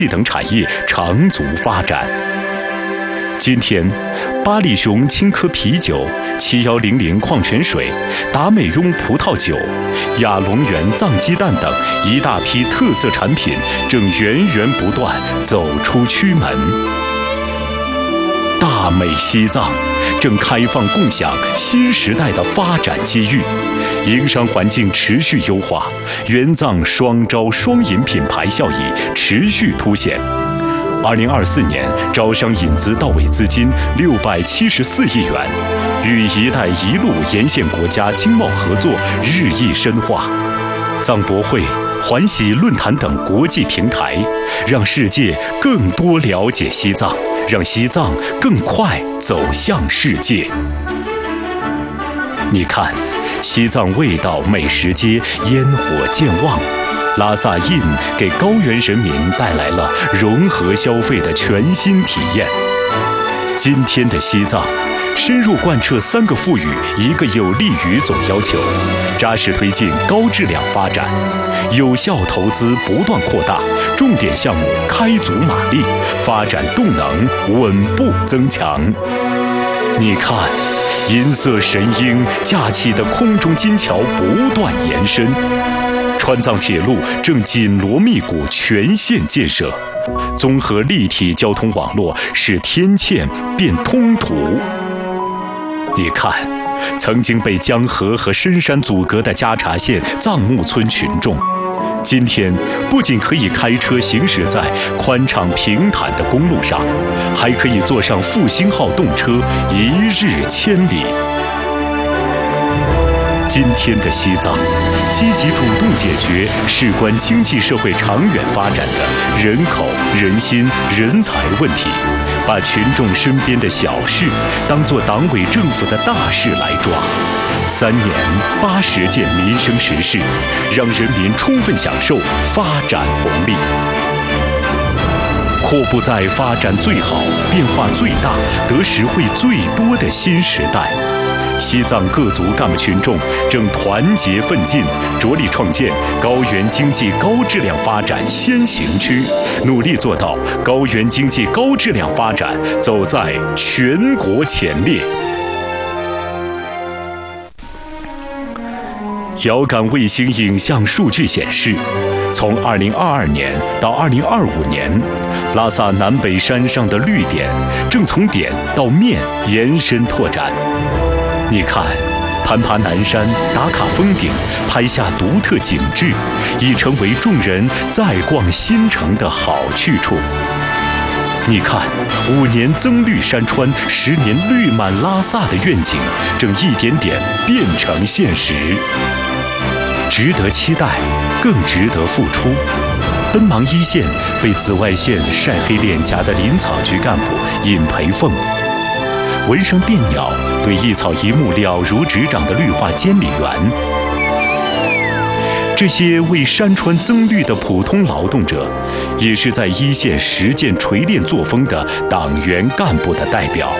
等产业长足发展。今天，巴利雄青稞啤酒、7100矿泉水、达美雍葡萄酒、雅龙源藏鸡蛋等一大批特色产品正源源不断走出区门。大美西藏正开放共享新时代的发展机遇，营商环境持续优化，援藏双招双引品牌效益持续凸显。2024年招商引资到位资金674亿元，与“一带一路”沿线国家经贸合作日益深化。藏博会、环喜论坛等国际平台，让世界更多了解西藏，让西藏更快走向世界。你看，西藏味道美食街烟火渐旺，拉萨印给高原人民带来了融合消费的全新体验。今天的西藏，深入贯彻3个赋予1个有利于总要求，扎实推进高质量发展，有效投资不断扩大，重点项目开足马力，发展动能稳步增强。你看，银色神鹰架起的空中金桥不断延伸，川藏铁路正紧锣密鼓全线建设，综合立体交通网络使天堑变通途。你看，曾经被江河和深山阻隔的加查县藏木村群众，今天不仅可以开车行驶在宽敞平坦的公路上，还可以坐上复兴号动车一日千里。今天的西藏，积极主动解决事关经济社会长远发展的人口、人心、人才问题，把群众身边的小事当作党委政府的大事来抓。3年80件民生实事，让人民充分享受发展红利。阔步在发展最好、变化最大、得实惠最多的新时代。西藏各族干部群众正团结奋进，着力创建高原经济高质量发展先行区，努力做到高原经济高质量发展走在全国前列。遥感卫星影像数据显示，从2022年到2025年，拉萨南北山上的绿点正从点到面延伸拓展。你看，攀爬南山、打卡峰顶、拍下独特景致，已成为众人再逛新城的好去处。你看，5年增绿山川、10年绿满拉萨的愿景，正一点点变成现实。值得期待，更值得付出。奔忙一线被紫外线晒黑脸颊的林草局干部尹培凤，纹身变鸟对一草一木了如指掌的绿化监理员，这些为山川增绿的普通劳动者，也是在一线实践锤炼作风的党员干部的代表。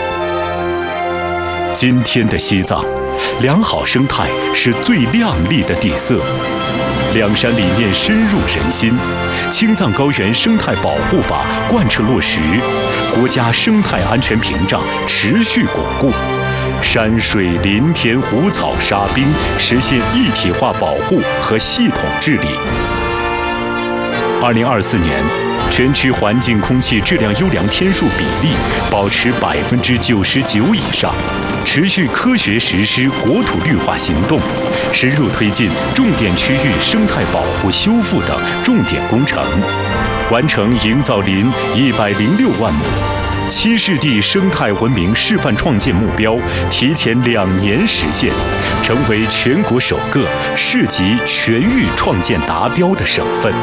今天的西藏，良好生态是最亮丽的底色，两山理念深入人心，青藏高原生态保护法贯彻落实，国家生态安全屏障持续巩固，山水林田湖草沙冰实现一体化保护和系统治理。2024年，全区环境空气质量优良天数比例保持99%以上，持续科学实施国土绿化行动，深入推进重点区域生态保护修复等重点工程，完成营造林106万亩。7市地生态文明示范创建目标提前2年实现，成为全国首个市级全域创建达标的省份。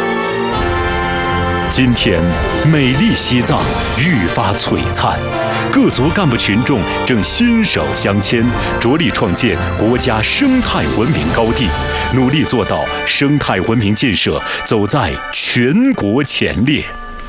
今天，美丽西藏愈发璀璨，各族干部群众正心手相牵，着力创建国家生态文明高地，努力做到生态文明建设走在全国前列。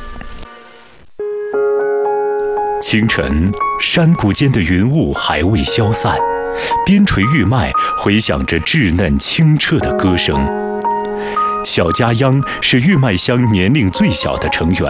清晨，山谷间的云雾还未消散，边陲玉麦回响着稚嫩清澈的歌声。 小家秧是玉麦乡年龄最小的成员，